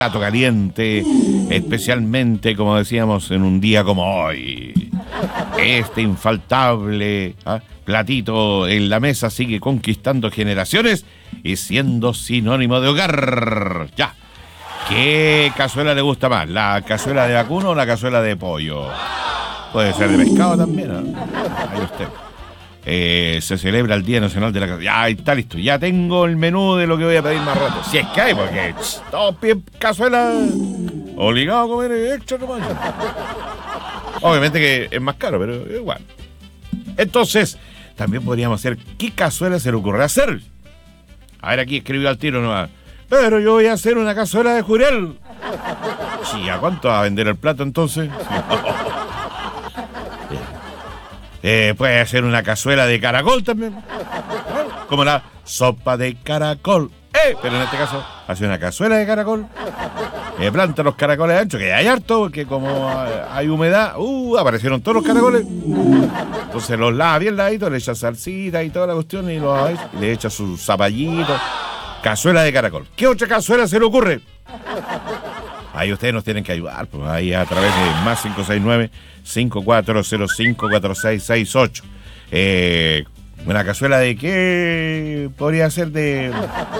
plato caliente, especialmente, como decíamos, en un día como hoy. Este infaltable platito en la mesa sigue conquistando generaciones y siendo sinónimo de hogar. Ya. ¿Qué cazuela le gusta más? ¿La cazuela de vacuno o la cazuela de pollo? Puede ser de pescado también, ¿no? Ahí usted. Se celebra el Día Nacional de la Cazuela. Ya está listo. Ya tengo el menú de lo que voy a pedir más rato. Si es que hay, porque todos piden cazuela. Obligado a comer extra nomás. Obviamente que es más caro, pero igual. Entonces, también podríamos hacer ¿qué cazuela se le ocurre hacer? A ver, aquí escribió al tiro nomás. Pero yo voy a hacer una cazuela de jurel. Sí, ¿a cuánto va a vender el plato entonces? Puede hacer una cazuela de caracol también. Como la sopa de caracol. Pero en este caso, hace una cazuela de caracol. Planta los caracoles anchos, que hay harto, porque como hay humedad, aparecieron todos los caracoles. Entonces los lava bien lavaditos, le echa salsita y toda la cuestión, y le echa su zapallito. Cazuela de caracol. ¿Qué otra cazuela se le ocurre? Ahí ustedes nos tienen que ayudar, pues ahí a través de más 569-5405-4668. Una cazuela de qué podría ser de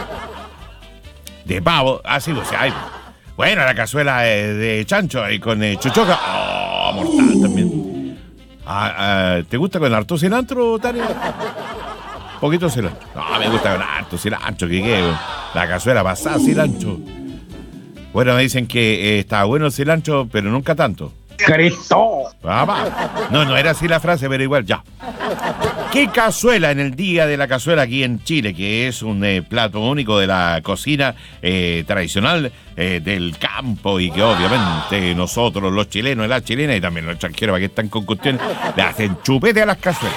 pavo. Sí, pues hay. Bueno, la cazuela de chancho ahí con chuchoca. Mortal también. ¿Te gusta con harto cilantro, Tania? Poquito cilantro. No, me gusta con harto cilantro. ¿Qué? La cazuela pasada cilantro. Bueno, me dicen que está bueno el cilantro, pero nunca tanto. ¡Cristo! No era así la frase, pero igual, ya. ¿Qué cazuela en el Día de la Cazuela aquí en Chile, que es un plato único de la cocina tradicional del campo y que obviamente nosotros, los chilenos y las chilenas y también los extranjeros que están con cuestiones, le hacen chupete a las cazuelas?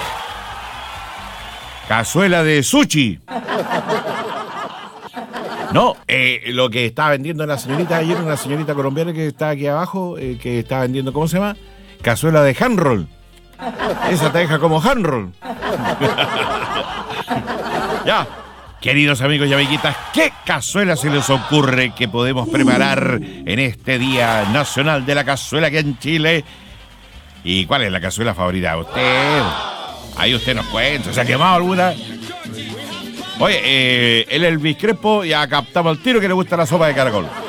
Cazuela de sushi. No, lo que estaba vendiendo la señorita ayer, una señorita colombiana que está aquí abajo, que está vendiendo, ¿cómo se llama? Cazuela de hand roll. Esa te deja como hand roll. Ya, queridos amigos y amiguitas, ¿qué cazuela se les ocurre que podemos preparar en este Día Nacional de la Cazuela aquí en Chile? ¿Y cuál es la cazuela favorita de usted? Ahí usted nos cuenta, ¿se ha quemado alguna? Oye, el Elvis Crespo ya captamos el tiro que le gusta la sopa de caracol.